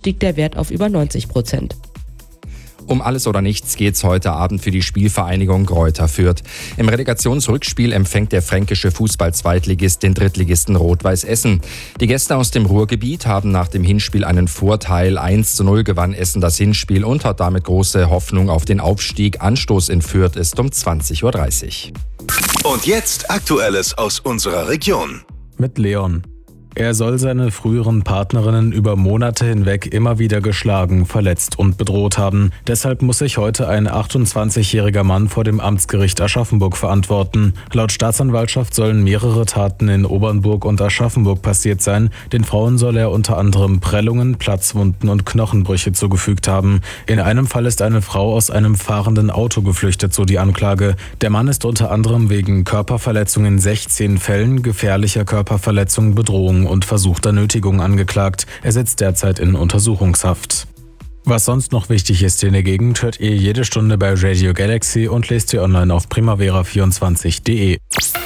stieg der Wert auf über 90%. Um alles oder nichts geht's heute Abend für die Spielvereinigung Greuther Fürth. Im Relegationsrückspiel empfängt der fränkische Fußball-Zweitligist den Drittligisten Rot-Weiß Essen. Die Gäste aus dem Ruhrgebiet haben nach dem Hinspiel einen Vorteil. 1:0 gewann Essen das Hinspiel und hat damit große Hoffnung auf den Aufstieg. Anstoß in Fürth ist um 20:30 Uhr. Und jetzt Aktuelles aus unserer Region. Mit Leon. Er soll seine früheren Partnerinnen über Monate hinweg immer wieder geschlagen, verletzt und bedroht haben. Deshalb muss sich heute ein 28-jähriger Mann vor dem Amtsgericht Aschaffenburg verantworten. Laut Staatsanwaltschaft sollen mehrere Taten in Obernburg und Aschaffenburg passiert sein. Den Frauen soll er unter anderem Prellungen, Platzwunden und Knochenbrüche zugefügt haben. In einem Fall ist eine Frau aus einem fahrenden Auto geflüchtet, so die Anklage. Der Mann ist unter anderem wegen Körperverletzung in 16 Fällen, gefährlicher Körperverletzung, Bedrohung und versuchter Nötigung angeklagt. Er sitzt derzeit in Untersuchungshaft. Was sonst noch wichtig ist in der Gegend, hört ihr jede Stunde bei Radio Galaxy und lest ihr online auf primavera24.de.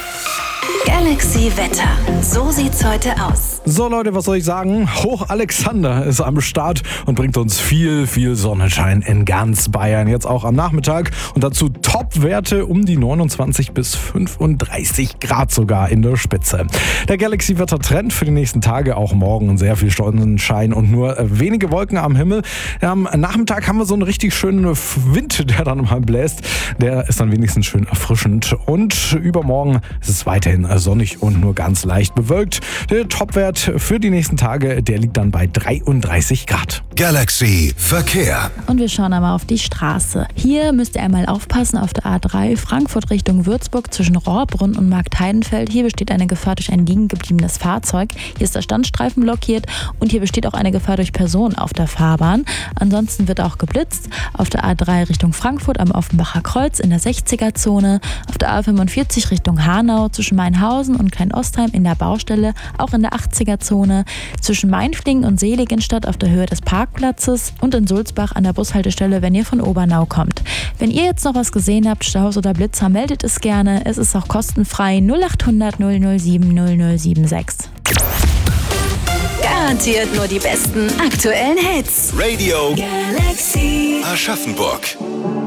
Galaxy Wetter. So sieht's heute aus. So Leute, was soll ich sagen? Hoch Alexander ist am Start und bringt uns viel Sonnenschein in ganz Bayern. Jetzt auch am Nachmittag und dazu Top-Werte um die 29 bis 35 Grad sogar in der Spitze. Der Galaxy-Wetter-Trend für die nächsten Tage, auch morgen sehr viel Sonnenschein und nur wenige Wolken am Himmel. Am Nachmittag haben wir so einen richtig schönen Wind, der dann mal bläst. Der ist dann wenigstens schön erfrischend und übermorgen ist es weiterhin sonnig und nur ganz leicht bewölkt. Der Topwert für die nächsten Tage, der liegt dann bei 33 Grad. Galaxy Verkehr. Und wir schauen einmal auf die Straße. Hier müsst ihr einmal aufpassen auf der A3 Frankfurt Richtung Würzburg zwischen Rohrbrunn und Marktheidenfeld. Hier besteht eine Gefahr durch ein liegen gebliebenes Fahrzeug. Hier ist der Standstreifen blockiert und hier besteht auch eine Gefahr durch Personen auf der Fahrbahn. Ansonsten wird auch geblitzt auf der A3 Richtung Frankfurt am Offenbacher Kreuz in der 60er-Zone, auf der A45 Richtung Hanau zwischen Mainhausen und Kleinostheim in der Baustelle, auch in der 80er-Zone, zwischen Mainflingen und Seligenstadt auf der Höhe des Parkplatzes und in Sulzbach an der Bushaltestelle, wenn ihr von Obernau kommt. Wenn ihr jetzt noch was gesehen habt, Staus oder Blitzer, meldet es gerne. Es ist auch kostenfrei 0800 007 0076. Garantiert nur die besten aktuellen Hits. Radio Galaxy Aschaffenburg.